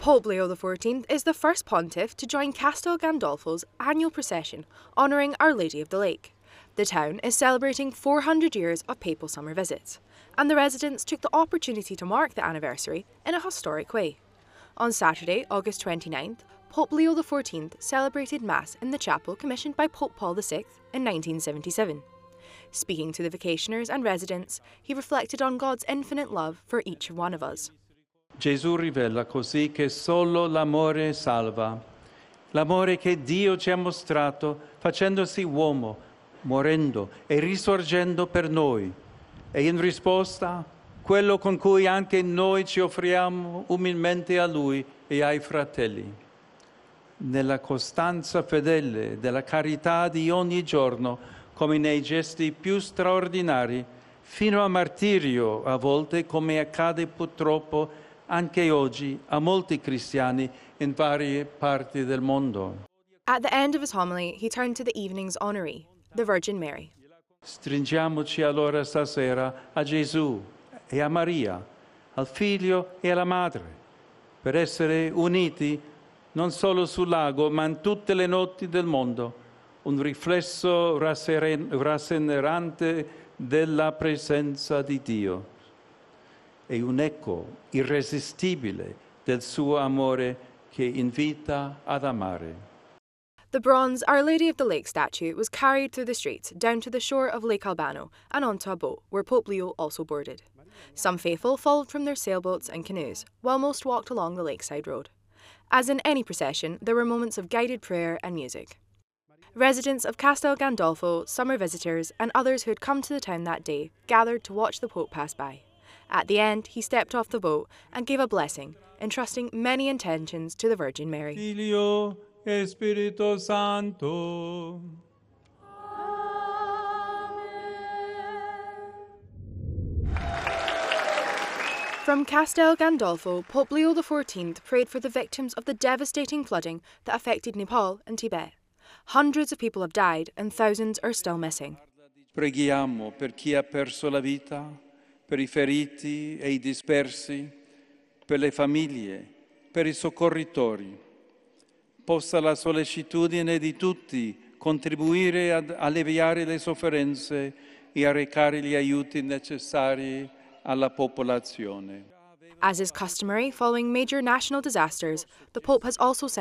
Pope Leo XIV is the first pontiff to join Castel Gandolfo's annual procession honouring Our Lady of the Lake. The town is celebrating 400 years of papal summer visits, and the residents took the opportunity to mark the anniversary in a historic way. On Saturday, August 29th, Pope Leo XIV celebrated Mass in the chapel commissioned by Pope Paul VI in 1977. Speaking to the vacationers and residents, he reflected on God's infinite love for each one of us. Gesù rivela così che solo l'amore salva, l'amore che Dio ci ha mostrato facendosi uomo, morendo e risorgendo per noi, e in risposta quello con cui anche noi ci offriamo umilmente a Lui e ai fratelli. Nella costanza fedele della carità di ogni giorno, come nei gesti più straordinari, fino al martirio a volte, come accade purtroppo anche oggi a molti cristiani in varie parti del mondo. At the end of his homily, he turned to the evening's honoree, the Virgin Mary. Stringiamoci allora stasera a Gesù e a Maria, al Figlio e alla Madre, per essere uniti non solo sul lago, ma in tutte le notti del mondo, un riflesso rasserenante della presenza di Dio e un eco irresistibile del suo amore che invita ad amare. The bronze Our Lady of the Lake statue was carried through the streets down to the shore of Lake Albano and onto a boat where Pope Leo also boarded. Some faithful followed from their sailboats and canoes, while most walked along the lakeside road. As in any procession, there were moments of guided prayer and music. Residents of Castel Gandolfo, summer visitors, and others who had come to the town that day gathered to watch the Pope pass by. At the end, he stepped off the boat and gave a blessing, entrusting many intentions to the Virgin Mary. Figlio e Spirito Santo. From Castel Gandolfo, Pope Leo XIV prayed for the victims of the devastating flooding that affected Nepal and Tibet. Hundreds of people have died and thousands are still missing. Preghiamo per chi ha perso la vita, per i feriti e i dispersi, per le famiglie, per i soccorritori. Possa la sollecitudine di tutti contribuire ad alleviare le sofferenze e a recare gli aiuti necessari alla popolazione. As is customary following major national disasters, the Pope has also